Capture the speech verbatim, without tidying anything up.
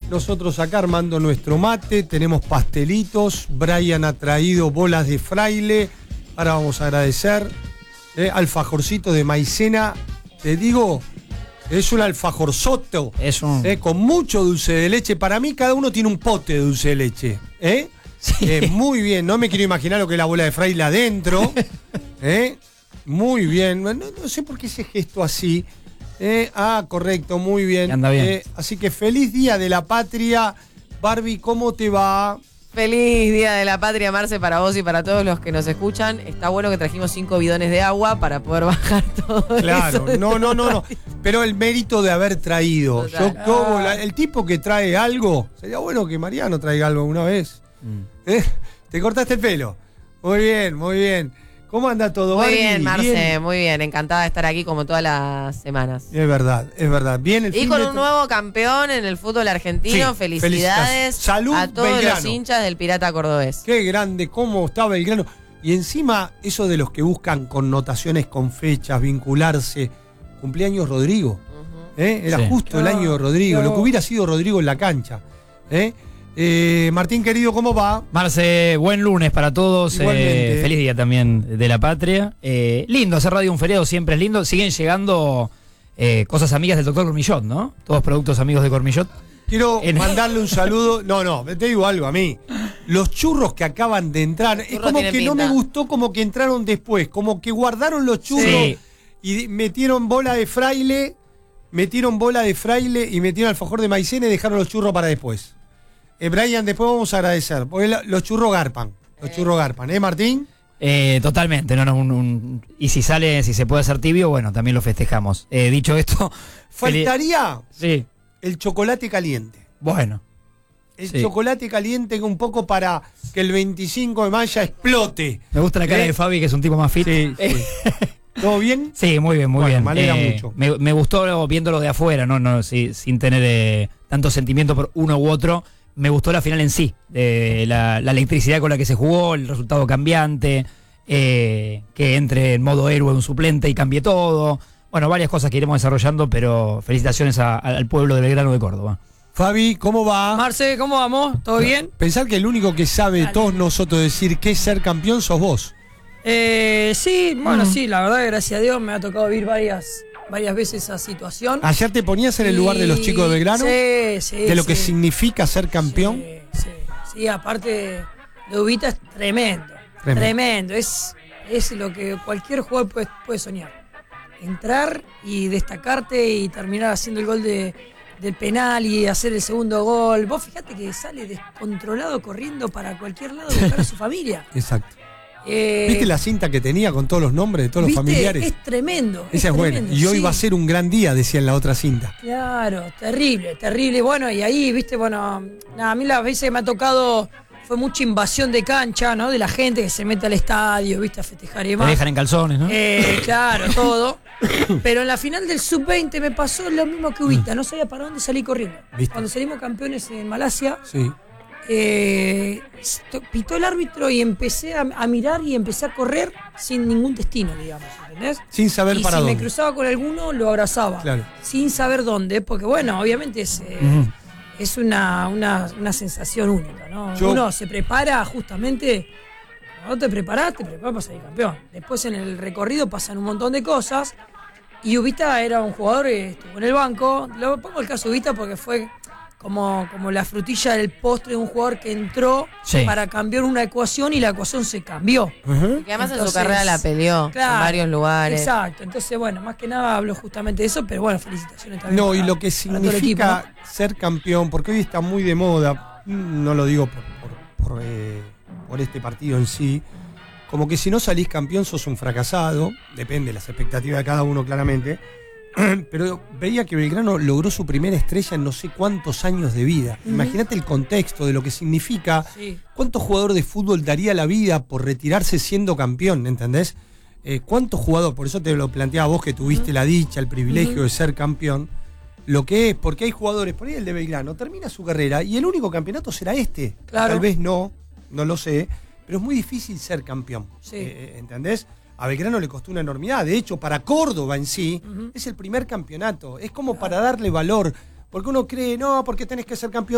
nosotros acá armando nuestro mate, tenemos pastelitos, Brian ha traído bolas de fraile, ahora vamos a agradecer, eh, alfajorcito de maicena, te digo, es un alfajorzoto, es un... eh, con mucho dulce de leche, para mí cada uno tiene un pote de dulce de leche, ¿eh? Sí. Eh, muy bien, no me quiero imaginar lo que es la bola de fraile adentro, ¿eh? Muy bien, no, no sé por qué ese gesto así. Eh, ah, correcto, muy bien. Anda bien. Eh, así que feliz Día de la Patria. Barbie, ¿cómo te va? Feliz Día de la Patria, Marce, para vos y para todos los que nos escuchan. Está bueno que trajimos cinco bidones de agua para poder bajar todo Claro, eso. no, no, no, no. Pero el mérito de haber traído. Yo, como la- el tipo que trae algo, sería bueno que Mariano traiga algo una vez. Mm. ¿Eh? Te cortaste el pelo. Muy bien, muy bien. ¿Cómo anda todo, Muy Barbie? bien, Marce, Bien. muy bien. Encantada de estar aquí como todas las semanas. Es verdad, es verdad. Bien el Y fin con de- un nuevo campeón en el fútbol argentino. Sí, Felicidades felicitaciones. Salud, a todos Belgrano. los hinchas del Pirata Cordobés. Qué grande, cómo está Belgrano. Y encima, eso de los que buscan connotaciones con fechas, vincularse. Cumpleaños Rodrigo. ¿Eh? Era Sí. justo el año de Rodrigo, lo que hubiera sido Rodrigo en la cancha. ¿Eh? Eh, Martín querido, ¿cómo va? Marce, buen lunes para todos. Igualmente. eh, feliz día también de la patria. Eh, lindo, hacer radio un feriado siempre es lindo. Siguen llegando eh, cosas amigas del doctor Cormillot, ¿no? Todos productos amigos de Cormillot. Quiero En- mandarle un saludo. No, no, te digo algo a mí. Los churros que acaban de entrar, es churros como tienen que no pinta. me gustó como que entraron después, como que guardaron los churros Sí. y metieron bola de fraile, metieron bola de fraile y metieron alfajor de maicena y dejaron los churros para después. Eh, Brian, después vamos a agradecer, porque la- los churros garpan, los churros garpan, ¿eh, Martín? Eh, totalmente, no, no, un, un- y si sale, si se puede hacer tibio, bueno, también lo festejamos. Eh, dicho esto, feliz- Faltaría Sí, el chocolate caliente. bueno. El Sí. chocolate caliente un poco para que el veinticinco de mayo explote. Me gusta la cara Eh, de Fabi, que es un tipo más fit. Sí, Eh, sí. ¿Todo bien? Sí, muy bien, muy Bueno, bien. me alegra Eh, mucho. Me, me gustó viéndolo de afuera, no, no, sí, sin tener eh, tanto sentimiento por uno u otro. Me gustó la final en sí, eh, la, la electricidad con la que se jugó, el resultado cambiante, eh, que entre en modo héroe un suplente y cambie todo. Bueno, varias cosas que iremos desarrollando, pero felicitaciones a- al pueblo de Belgrano de Córdoba. Fabi, ¿cómo va? Marce, ¿cómo vamos? ¿Todo bien? Pensar que el único que sabe de todos nosotros decir qué es ser campeón sos vos. Eh, sí, bueno, Mm. sí, la verdad, gracias a Dios me ha tocado vivir varias, varias veces esa situación. ¿Ayer te ponías en el lugar de los chicos de Belgrano? Sí, sí. ¿De lo que sí. significa ser campeón? Sí, sí, sí, aparte, lo Ubita es tremendo. Tremendo. Tremendo. Es, es lo que cualquier jugador puede, puede soñar. Entrar y destacarte y terminar haciendo el gol de, del penal y hacer el segundo gol. Vos fíjate que sale descontrolado corriendo para cualquier lado a buscar a su familia. Exacto. Eh, ¿Viste la cinta que tenía con todos los nombres de todos los ¿viste? familiares? Es tremendo. Esa es buena. tremendo, Y hoy sí. va a ser un gran día, decía en la otra cinta. Claro, terrible, terrible. Bueno, y ahí, viste, bueno, nada, a mí las veces que me ha tocado fue mucha invasión de cancha, ¿no? De la gente que se mete al estadio, viste, a festejar y Te demás. dejan en calzones, ¿no? Eh, claro, todo. Pero en la final del sub veinte me pasó lo mismo que Ubita, no sabía para dónde salir corriendo. ¿Viste? Cuando salimos campeones en Malasia, Sí. eh, st- pitó el árbitro y empecé a, a mirar y empecé a correr sin ningún destino, digamos, ¿entendés? Sin saber y para si dónde. me cruzaba con alguno, lo abrazaba. Claro. Sin saber dónde, porque bueno, obviamente es, eh, Ujú. es una, una, una sensación única, ¿no? Yo- Uno se prepara justamente, cuando te preparás, te preparas para salir campeón. Después en el recorrido pasan un montón de cosas. Y Ubita era un jugador que estuvo en el banco. Lo pongo el caso de Ubita porque fue como, como la frutilla del postre de un jugador que entró Sí. para cambiar una ecuación y la ecuación se cambió. Ujú. Que además en Entonces, su carrera la peleó claro, en varios lugares. Exacto. Entonces, bueno, más que nada hablo justamente de eso, pero bueno, felicitaciones también. No, y para- lo que para todo el equipo, significa ser campeón, porque hoy está muy de moda, mm, no lo digo por, por, por, eh, por este partido en sí, como que si no salís campeón sos un fracasado, depende de las expectativas de cada uno claramente, pero veía que Belgrano logró su primera estrella en no sé cuántos años de vida. Imagínate el contexto de lo que significa, Sí. cuántos jugadores de fútbol daría la vida por retirarse siendo campeón, ¿entendés? Eh, ¿Cuántos jugadores? Por eso te lo planteaba vos que tuviste la dicha, el privilegio Ujú. de ser campeón. Lo que es, porque hay jugadores, por ahí el de Belgrano termina su carrera y el único campeonato será este. Claro. Tal vez no, no lo sé, pero es muy difícil ser campeón. Sí. Eh, ¿Entendés? A Belgrano le costó una enormidad. De hecho, para Córdoba en sí, Ujú. es el primer campeonato. Es como para darle valor. Porque uno cree, no, porque tenés que ser campeón